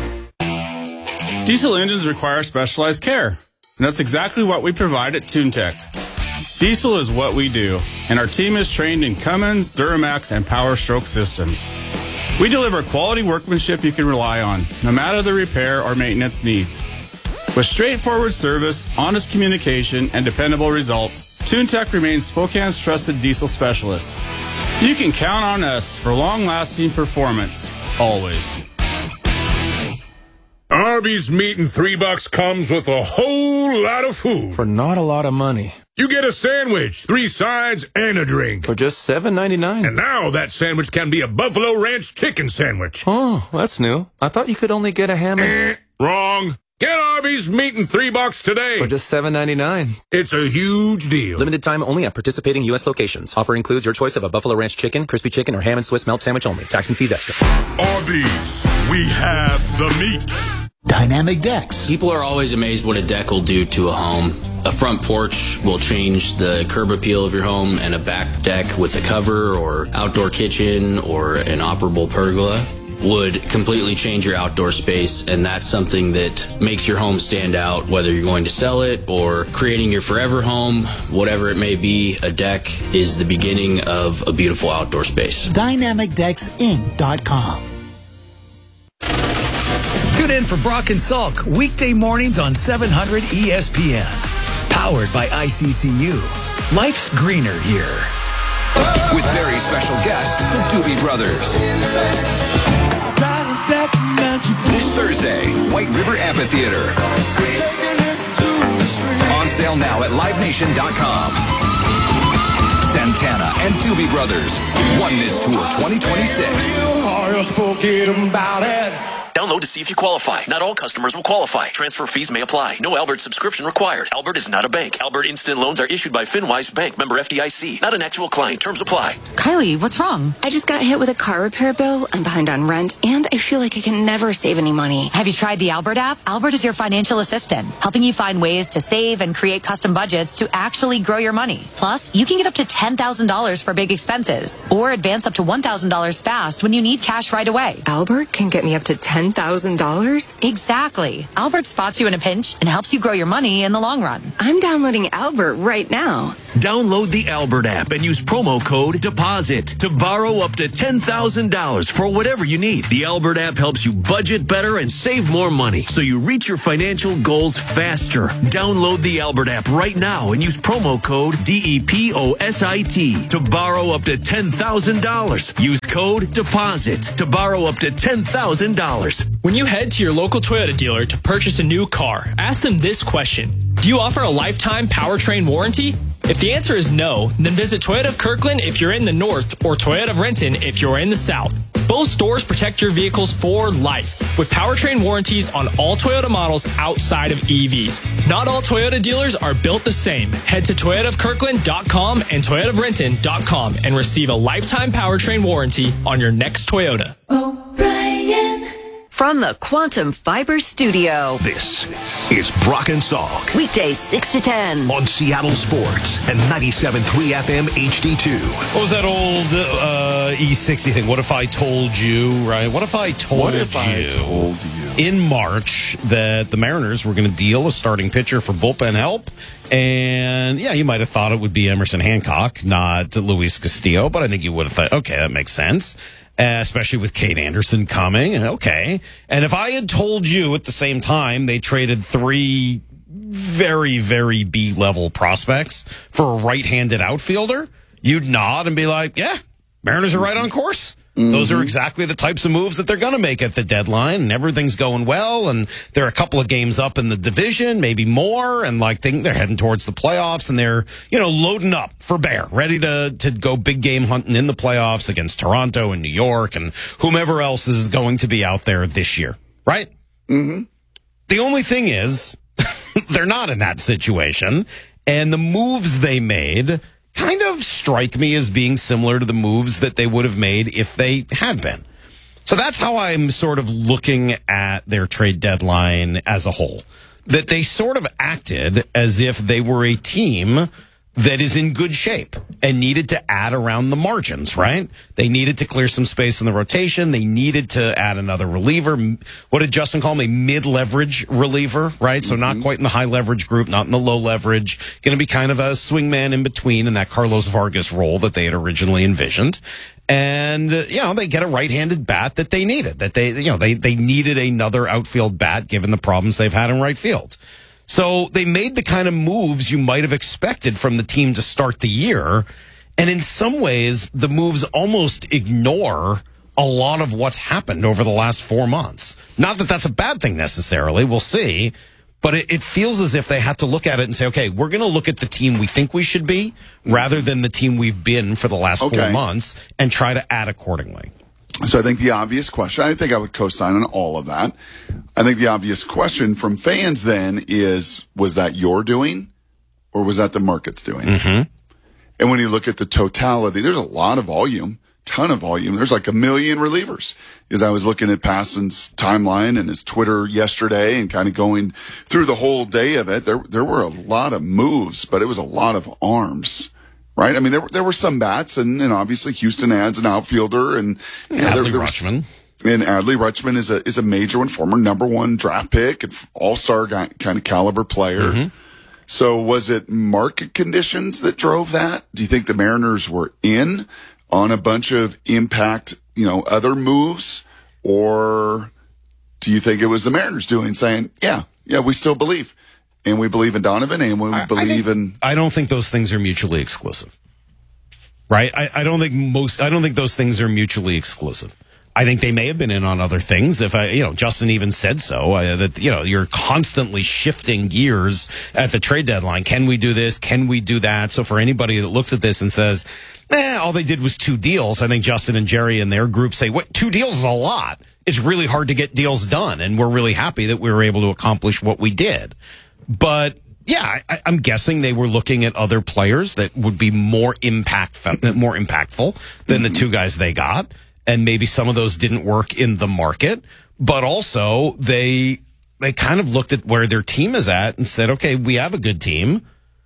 Diesel engines require specialized care, and that's exactly what we provide at TuneTech. Diesel is what we do, and our team is trained in Cummins, Duramax, and Power Stroke systems. We deliver quality workmanship you can rely on, no matter the repair or maintenance needs. With straightforward service, honest communication, and dependable results, TuneTech remains Spokane's trusted diesel specialist. You can count on us for long-lasting performance, always. Arby's meat and $3 comes with a whole lot of food. For not a lot of money. You get a sandwich, 3 sides, and a drink. For just $7.99. And now that sandwich can be a Buffalo Ranch chicken sandwich. Oh, that's new. I thought you could only get a ham and... Wrong. Get Arby's meat and $3 today. For just $7.99. It's a huge deal. Limited time only at participating U.S. locations. Offer includes your choice of a Buffalo Ranch chicken, crispy chicken, or ham and Swiss melt sandwich only. Tax and fees extra. Arby's, we have the meat. Dynamic decks. People are always amazed what a deck will do to a home. A front porch will change the curb appeal of your home, and a back deck with a cover or outdoor kitchen or an operable pergola would completely change your outdoor space, and that's something that makes your home stand out, whether you're going to sell it or creating your forever home, whatever it may be. A deck is the beginning of a beautiful outdoor space. DynamicDecksInc.com. Tune in for Brock and Salk weekday mornings on 700 ESPN. Powered by ICCU. Life's greener here. With very special guest, the Doobie Brothers. This Thursday, White River Amphitheater. On sale now at LiveNation.com. Santana and Doobie Brothers. Oneness Tour 2026. Forget about it. Download to see if you qualify. Not all customers will qualify. Transfer fees may apply. No Albert subscription required. Albert is not a bank. Albert Instant Loans are issued by FinWise Bank, member FDIC. Not an actual client. Terms apply. Kylie, what's wrong? I just got hit with a car repair bill. I'm behind on rent, and I feel like I can never save any money. Have you tried the Albert app? Albert is your financial assistant, helping you find ways to save and create custom budgets to actually grow your money. Plus, you can get up to $10,000 for big expenses, or advance up to $1,000 fast when you need cash right away. Albert can get me up to $10,000? Exactly. Albert spots you in a pinch and helps you grow your money in the long run. I'm downloading Albert right now. Download the Albert app and use promo code DEPOSIT to borrow up to $10,000 for whatever you need. The Albert app helps you budget better and save more money so you reach your financial goals faster. Download the Albert app right now and use promo code DEPOSIT to borrow up to $10,000. Use code DEPOSIT to borrow up to $10,000. When you head to your local Toyota dealer to purchase a new car, ask them this question. Do you offer a lifetime powertrain warranty? If the answer is no, then visit Toyota of Kirkland if you're in the north or Toyota of Renton if you're in the south. Both stores protect your vehicles for life with powertrain warranties on all Toyota models outside of EVs. Not all Toyota dealers are built the same. Head to toyotaofkirkland.com and toyotaofrenton.com and receive a lifetime powertrain warranty on your next Toyota. From the Quantum Fiber Studio. This is Brock and Salk. Weekdays 6 to 10. On Seattle Sports and 97.3 FM HD2. What was that old E60 thing? What if I told you, right? What if I told you in March that the Mariners were going to deal a starting pitcher for bullpen help? And, yeah, you might have thought it would be Emerson Hancock, not Luis Castillo, but I think you would have thought, okay, that makes sense. Especially with Kate Anderson coming. Okay. And if I had told you at the same time they traded 3 very, very B-level prospects for a right-handed outfielder, you'd nod and be like, yeah, Mariners are right on course. Mm-hmm. Those are exactly the types of moves that they're going to make at the deadline, and everything's going well, and they're a couple of games up in the division, maybe more, and they're heading towards the playoffs, and they're, loading up for bear, ready to go big game hunting in the playoffs against Toronto and New York and whomever else is going to be out there this year, right? Mm-hmm. The only thing is, they're not in that situation, and the moves they made kind of strike me as being similar to the moves that they would have made if they had been. So that's how I'm sort of looking at their trade deadline as a whole. That they sort of acted as if they were a team that is in good shape and needed to add around the margins, right? They needed to clear some space in the rotation. They needed to add another reliever. What did Justin call him? A mid-leverage reliever, right? So not quite in the high-leverage group, not in the low-leverage. Going to be kind of a swingman in between in that Carlos Vargas role that they had originally envisioned. And, they get a right-handed bat that they needed. That they needed another outfield bat given the problems they've had in right field. So they made the kind of moves you might have expected from the team to start the year. And in some ways, the moves almost ignore a lot of what's happened over the last 4 months. Not that that's a bad thing necessarily. We'll see. But it feels as if they had to look at it and say, okay, we're going to look at the team we think we should be rather than the team we've been for the last 4 months and try to add accordingly. So I think the obvious question, I think I would co-sign on all of that. I think the obvious question from fans then is, was that your doing or was that the market's doing? Mm-hmm. And when you look at the totality, there's a lot of volume, ton of volume. There's like 1 million relievers. As I was looking at Passan's timeline and his Twitter yesterday and kind of going through the whole day of it, there were a lot of moves, but it was a lot of arms. Right? I mean, there were some bats, and obviously Houston adds an outfielder, and Adley Rutschman. And Adley Rutschman is a major one, former #1 draft pick, and all-star kind of caliber player. Mm-hmm. So was it market conditions that drove that? Do you think the Mariners were in on a bunch of impact, other moves, or do you think it was the Mariners saying, yeah, we still believe? And we believe in Donovan, and we believe in. I don't think those things are mutually exclusive, right? I don't think those things are mutually exclusive. I think they may have been in on other things. Justin even said so, that, you're constantly shifting gears at the trade deadline. Can we do this? Can we do that? So for anybody that looks at this and says, all they did was 2 deals, I think Justin and Jerry and their group say, 2 deals is a lot. It's really hard to get deals done. And we're really happy that we were able to accomplish what we did. But yeah, I'm guessing they were looking at other players that would be more impactful than the 2 guys they got. And maybe some of those didn't work in the market, but also they kind of looked at where their team is at and said, okay, we have a good team.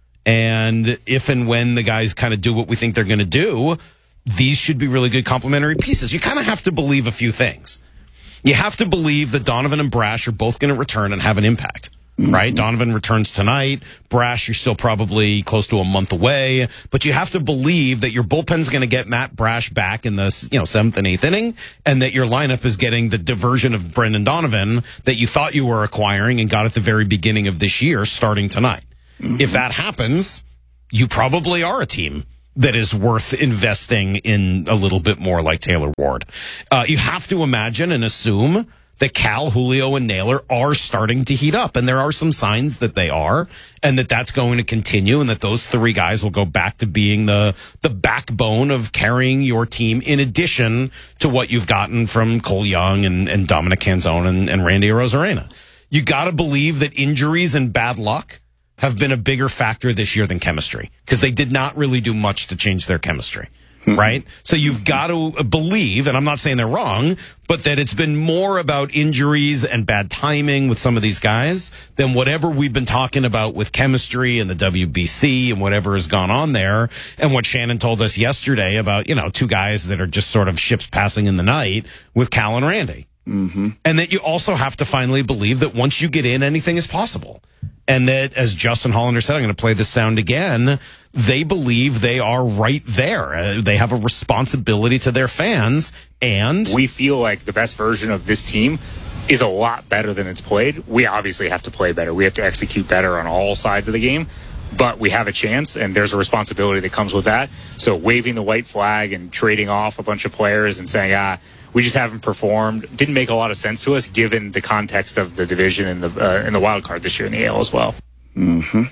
And if and when the guys kind of do what we think they're going to do, these should be really good complementary pieces. You kind of have to believe a few things. You have to believe that Donovan and Brash are both going to return and have an impact. Right? Donovan returns tonight. Brash, you're still probably close to a month away. But you have to believe that your bullpen's going to get Matt Brash back in the 7th and 8th inning, and that your lineup is getting the diversion of Brendan Donovan that you thought you were acquiring and got at the very beginning of this year starting tonight. If that happens, you probably are a team that is worth investing in a little bit more, like Taylor Ward. You have to imagine and assume that Cal, Julio, and Naylor are starting to heat up. And there are some signs that they are, and that's going to continue, and that those 3 guys will go back to being the backbone of carrying your team, in addition to what you've gotten from Cole Young and Dominic Canzone and Randy Arozarena. You got to believe that injuries and bad luck have been a bigger factor this year than chemistry, because they did not really do much to change their chemistry. Right? So you've got to believe, and I'm not saying they're wrong, but that it's been more about injuries and bad timing with some of these guys than whatever we've been talking about with chemistry and the WBC and whatever has gone on there. And what Shannon told us yesterday about, 2 guys that are just sort of ships passing in the night with Cal and Randy. Mm-hmm. And that you also have to finally believe that once you get in, anything is possible. And that, as Justin Hollander said, I'm going to play this sound again, they believe they are right there. They have a responsibility to their fans, and we feel like the best version of this team is a lot better than it's played. We obviously have to play better. We have to execute better on all sides of the game, but we have a chance, and there's a responsibility that comes with that. So waving the white flag and trading off a bunch of players and saying, we just haven't performed, didn't make a lot of sense to us given the context of the division and the wild card this year in the AL as well. Mm-hmm.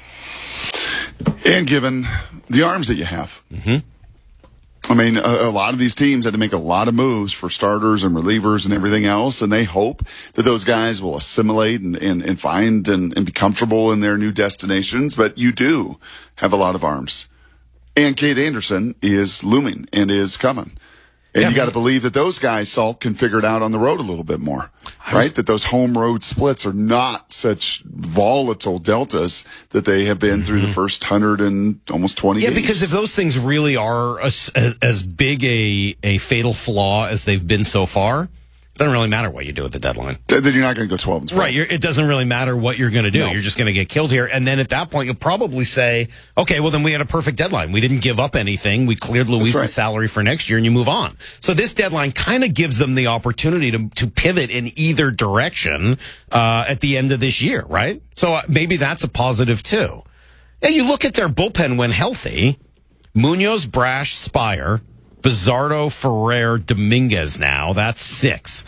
And given the arms that you have. Mm-hmm. I mean, a lot of these teams had to make a lot of moves for starters and relievers and everything else, and they hope that those guys will assimilate and find and be comfortable in their new destinations. But you do have a lot of arms. And Cade Anderson is looming and is coming. And you got to believe that those guys, Salt, can figure it out on the road a little bit more, right? That those home road splits are not such volatile deltas that they have been through the first 100 and almost 20 games. Because if those things really are as big a fatal flaw as they've been so far, it doesn't really matter what you do at the deadline. Then you're not going to go 12 and 12. Right. It doesn't really matter what you're going to do. No. You're just going to get killed here. And then at that point, you'll probably say, okay, well, then we had a perfect deadline. We didn't give up anything. We cleared Luis's salary for next year, and you move on. So this deadline kind of gives them the opportunity to pivot in either direction at the end of this year, right? So maybe that's a positive, too. Yeah, you look at their bullpen when healthy. Munoz, Brash, Spire, Bizardo, Ferrer, Dominguez now. That's 6.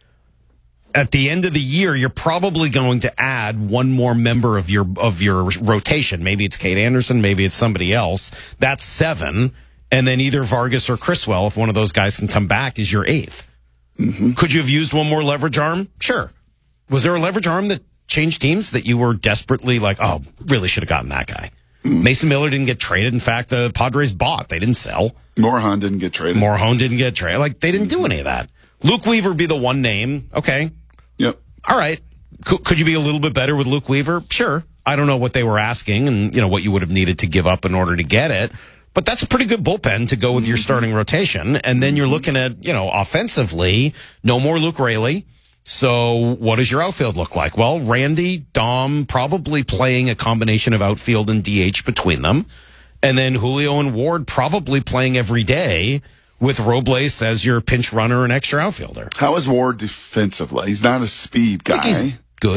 At the end of the year, you're probably going to add one more member of your rotation. Maybe it's Cade Anderson, maybe it's somebody else. That's 7. And then either Vargas or Criswell, if one of those guys can come back, is your 8th. Mm-hmm. Could you have used one more leverage arm? Sure. Was there a leverage arm that changed teams that you were desperately like, oh, really should have gotten that guy? Mason Miller didn't get traded. In fact, the Padres bought. They didn't sell. Morejon didn't get traded. Like, they didn't do any of that. Luke Weaver would be the one name. Okay. Yep. All right. Could you be a little bit better with Luke Weaver? Sure. I don't know what they were asking and, what you would have needed to give up in order to get it. But that's a pretty good bullpen to go with your starting rotation. And then you're looking at, offensively, no more Luke Raley. So what does your outfield look like? Well, Randy, Dom, probably playing a combination of outfield and DH between them. And then Julio and Ward probably playing every day with Robles as your pinch runner and extra outfielder. How is Ward defensively? He's not a speed guy. He's good.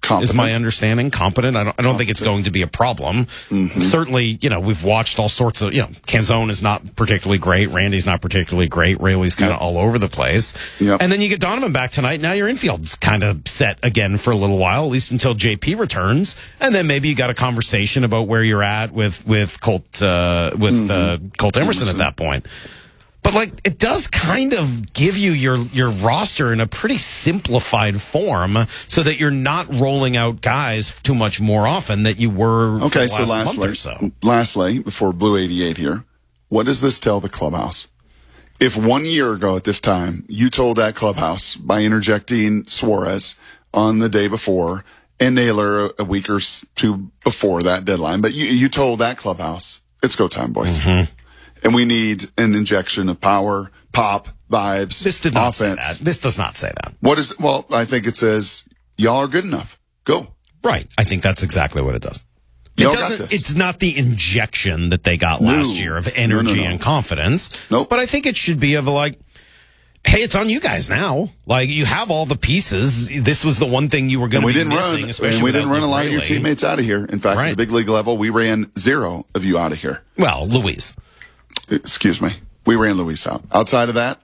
is my understanding. Competent. I don't think it's going to be a problem. Mm-hmm. Certainly, we've watched all sorts of, Canzone is not particularly great. Randy's not particularly great. Rayleigh's kind of all over the place. Yep. And then you get Donovan back tonight. Now your infield's kind of set again for a little while, at least until JP returns. And then maybe you got a conversation about where you're at with Colt Emerson at that point. But it does kind of give you your roster in a pretty simplified form, so that you're not rolling out guys too much more often that you were for the last month or so. Lastly, before Blue 88 here, what does this tell the clubhouse? If 1 year ago at this time you told that clubhouse by interjecting Suarez on the day before and Naylor a week or two before that deadline, but you told that clubhouse it's go time, boys. Mm-hmm. And we need an injection of power, pop, vibes, This did not offense. say that. This does not say that. Well, I think it says, y'all are good enough. Go. Right. I think that's exactly what it does. It's not the injection that they got last year of energy and confidence. Nope. But I think it should be of hey, it's on you guys now. You have all the pieces. This was the one thing you were going to be missing, especially and we didn't run Luke a lot Rayleigh. of your teammates out of here. In fact, at the big league level, we ran 0 of you out of here. Well, Luis. Excuse me. We ran Luis out. Outside of that,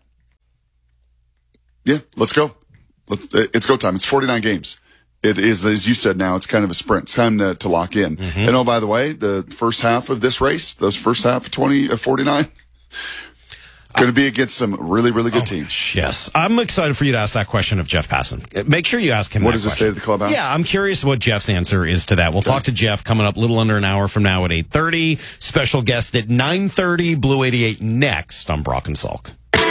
yeah, let's go. It's go time. It's 49 games. It is, as you said, now it's kind of a sprint. It's time to lock in. Mm-hmm. And by the way, the first half of this race, those first half of 49, going to be against some really, really good teams. Yes. I'm excited for you to ask that question of Jeff Passan. Make sure you ask him what that does it say to the clubhouse? Yeah, I'm curious what Jeff's answer is to that. We'll talk to Jeff coming up a little under an hour from now at 8:30. Special guest at 9:30. Blue 88 next on Brock and Salk.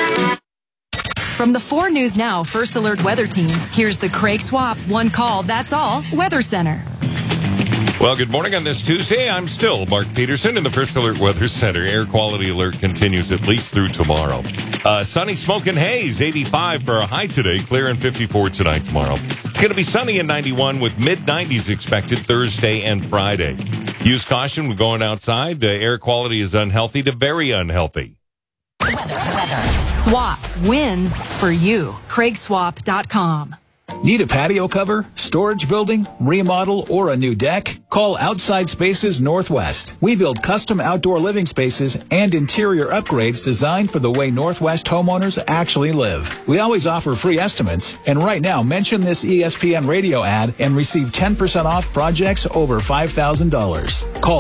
From the 4 News Now First Alert Weather Team, here's the Craig Swap One Call, That's All Weather Center. Well, good morning on this Tuesday. I'm still Mark Peterson in the First Alert Weather Center. Air quality alert continues at least through tomorrow. Sunny, smoke, and haze, 85 for a high today, clear and 54 tonight, tomorrow. It's going to be sunny and 91 with mid-90s expected Thursday and Friday. Use caution when going outside. The air quality is unhealthy to very unhealthy. Weather. Swap wins for you. CraigSwap.com. Need a patio cover, storage building, remodel, or a new deck? Call Outside Spaces Northwest. We build custom outdoor living spaces and interior upgrades designed for the way Northwest homeowners actually live. We always offer free estimates, and right now mention this ESPN radio ad and receive 10% off projects over $5,000. Call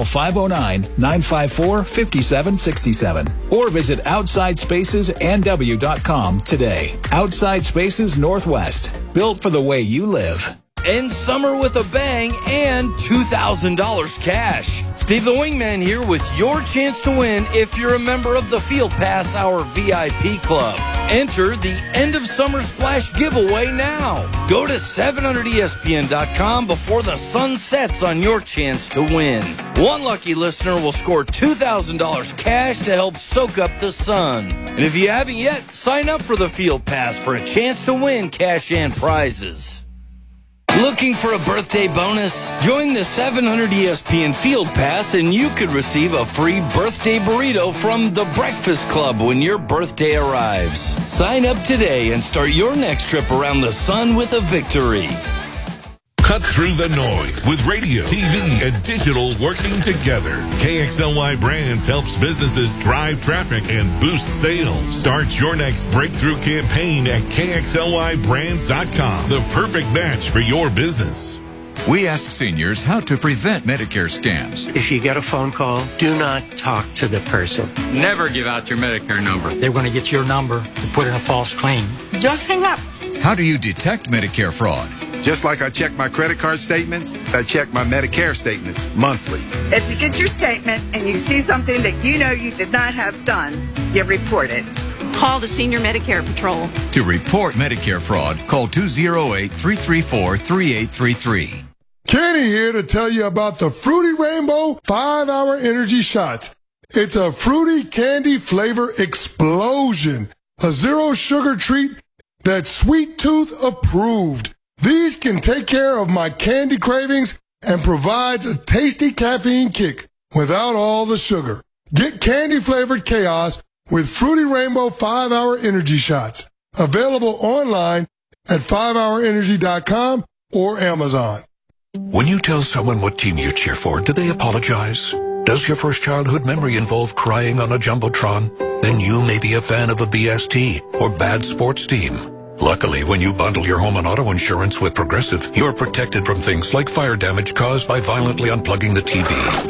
509-954-5767 or visit OutsideSpacesNW.com today. Outside Spaces Northwest. Built for the way you live. End summer with a bang and $2,000 cash. Steve the Wingman here with your chance to win if you're a member of the Field Pass Hour VIP Club. Enter the End of Summer Splash giveaway now. Go to 700ESPN.com before the sun sets on your chance to win. One lucky listener will score $2,000 cash to help soak up the sun. And if you haven't yet, sign up for the Field Pass for a chance to win cash and prizes. Looking for a birthday bonus? Join the 700 ESPN Field Pass and you could receive a free birthday burrito from The Breakfast Club when your birthday arrives. Sign up today and start your next trip around the sun with a victory. Cut through the noise with radio, TV, and digital working together. KXLY Brands helps businesses drive traffic and boost sales. Start your next breakthrough campaign at KXLYBrands.com. The perfect match for your business. We ask seniors how to prevent Medicare scams. If you get a phone call, do not talk to the person. Never give out your Medicare number. They're going to get your number to put in a false claim. Just hang up. How do you detect Medicare fraud? Just like I check my credit card statements, I check my Medicare statements monthly. If you get your statement and you see something that you know you did not have done, you report it. Call the Senior Medicare Patrol. To report Medicare fraud, call 208-334-3833. Kenny here to tell you about the Fruity Rainbow 5-Hour Energy Shots. It's a fruity candy flavor explosion. A zero sugar treat that's Sweet Tooth approved. These can take care of my candy cravings and provides a tasty caffeine kick without all the sugar. Get candy-flavored chaos with Fruity Rainbow 5-Hour Energy Shots. Available online at 5hourenergy.com or Amazon. When you tell someone what team you cheer for, do they apologize? Does your first childhood memory involve crying on a Jumbotron? Then you may be a fan of a BST or bad sports team. Luckily, when you bundle your home and auto insurance with Progressive, you're protected from things like fire damage caused by violently unplugging the TV.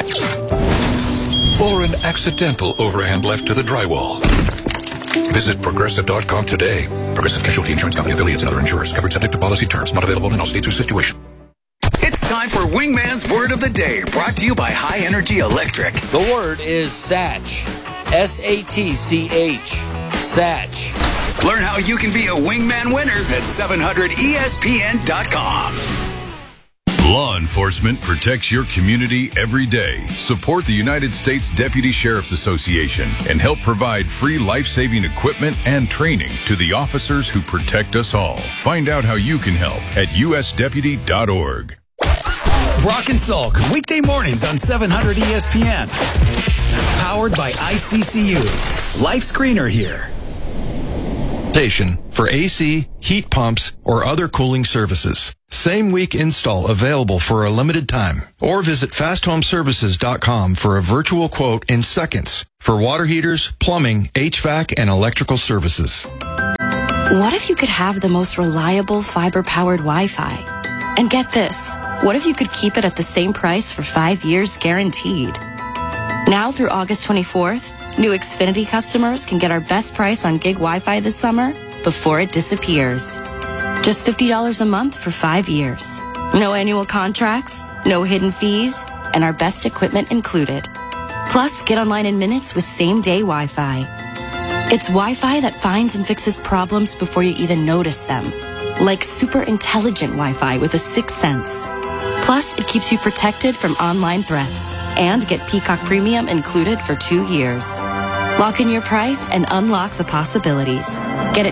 Or an accidental overhand left to the drywall. Visit Progressive.com today. Progressive Casualty Insurance Company, affiliates, and other insurers. Covered subject to policy terms. Not available in all states or situations. It's time for Wingman's Word of the Day, brought to you by High Energy Electric. The word is Satch. S-A-T-C-H. Satch. Learn how you can be a Wingman winner at 700ESPN.com. Law enforcement protects your community every day. Support the United States Deputy Sheriff's Association and help provide free life-saving equipment and training to the officers who protect us all. Find out how you can help at usdeputy.org. Brock and Salk, weekday mornings on 700 ESPN. Powered by ICCU. Life Screener here. Station for AC, heat pumps, or other cooling services. Same week install available for a limited time. Or visit fasthomeservices.com for a virtual quote in seconds for water heaters, plumbing, HVAC, and electrical services. What if you could have the most reliable fiber-powered Wi-Fi? And get this, what if you could keep it at the same price for 5 years guaranteed? Now through August 24th, new Xfinity customers can get our best price on gig Wi-Fi this summer before it disappears. Just $50 a month for 5 years. No annual contracts, no hidden fees, and our best equipment included. Plus, get online in minutes with same-day Wi-Fi. It's Wi-Fi that finds and fixes problems before you even notice them. Like super intelligent Wi-Fi with a sixth sense. Plus, it keeps you protected from online threats. And get Peacock Premium included for 2 years. Lock in your price and unlock the possibilities.